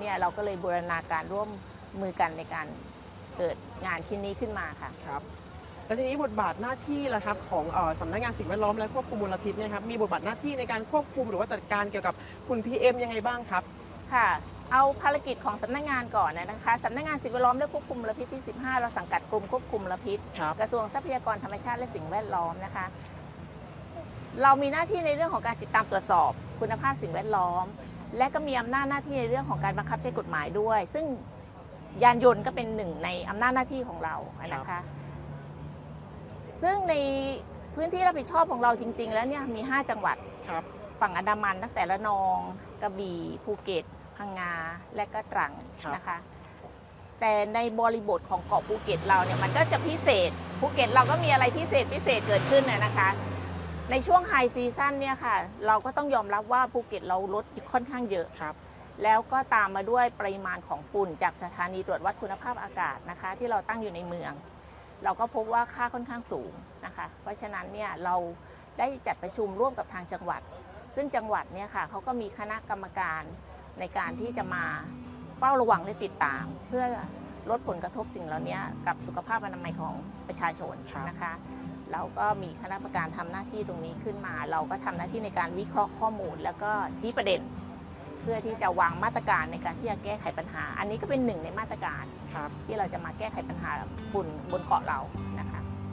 เนี่ยเราก็เลยบูรณาการร่วมมือกันในการเกิดงานชิ้นนี้ขึ้นมาค่ะครับแล้วทีนี้บทบาทหน้าที่ล่ะครับของสำนักงานสิ่งแวดล้อมและควบคุมมลพิษเนี่ยครับมีบทบาทหน้าที่ในการควบคุมหรือว่าจัดการเกี่ยวกับฝุ่น PM ยังไงบ้างครับค่ะเอาภารกิจของสำนักงานก่อนนะคะสำนักงานสิ่งแวดล้อมและควบคุมมลพิษที่ 15เราสังกัดกรมควบคุมมลพิษกระทรวงทรัพยากรธรรมชาติและสิ่งแวดล้อมนะคะเรามีหน้าที่ในเรื่องของการติดตามตรวจสอบคุณภาพสิ่งแวดล้อมและก็มีอำนาจหน้าที่ในเรื่องของการบังคับใช้กฎหมายด้วยซึ่งยานยนต์ก็เป็นหนึ่งในอำนาจหน้าที่ของเรานะคะซึ่งในพื้นที่รับผิดชอบของเราจริงๆแล้วเนี่ยมี5จังหวัดฝั่งอันดามันตั้งแต่ละนองกระบี่ภูเก็ตพังงาและก็ตรังนะคะแต่ในบริบทของเกาะภูเก็ตเราเนี่ยมันก็จะพิเศษภูเก็ตเราก็มีอะไรพิเศษเกิดขึ้นนะคะในช่วงไฮซีซั่นเนี่ยค่ะเราก็ต้องยอมรับว่าภูเก็ตเราลดค่อนข้างเยอะแล้วก็ตามมาด้วยปริมาณของฝุ่นจากสถานีตรวจวัดคุณภาพอากาศนะคะที่เราตั้งอยู่ในเมืองเราก็พบว่าค่าค่อนข้างสูงนะคะเพราะฉะนั้นเนี่ยเราได้จัดประชุมร่วมกับทางจังหวัดซึ่งจังหวัดเนี่ยค่ะเขาก็มีคณะกรรมการในการที่จะมาเฝ้าระวังและติดตามเพื่อลดผลกระทบสิ่งเหล่านี้กับสุขภาพอนามัยของประชาชนนะคะเราก็มีคณะกรรมการทำหน้าที่ตรงนี้ขึ้นมาเราก็ทำหน้าที่ในการวิเคราะห์ข้อมูลแล้วก็ชี้ประเด็นเพื่อที่จะวางมาตรการในการที่จะแก้ไขปัญหาอันนี้ก็เป็นหนึ่งในมาตรการที่เราจะมาแก้ไขปัญหาฝุ่นบนเกาะเรานะคะ